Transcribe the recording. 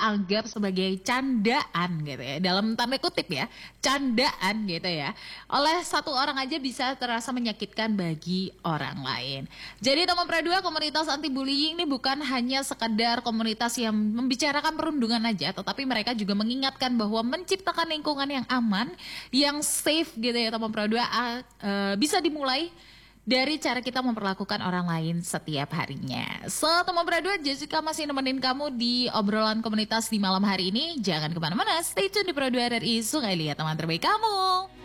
anggap sebagai candaan gitu ya, dalam tanda kutip ya, candaan gitu ya, oleh satu orang aja bisa terasa menyakitkan bagi orang lain. Jadi teman Pradua, komunitas anti bullying ini bukan hanya sekedar komunitas yang membicarakan perundungan aja, tetapi mereka juga mengingatkan bahwa menciptakan lingkungan yang aman, yang safe gitu ya teman Pradua, bisa dimulai dari cara kita memperlakukan orang lain setiap harinya. So, teman Pradua, Jessica masih nemenin kamu di obrolan komunitas di malam hari ini. Jangan kemana-mana, stay tune di Pradua RRI Sungai Liat, teman terbaik kamu.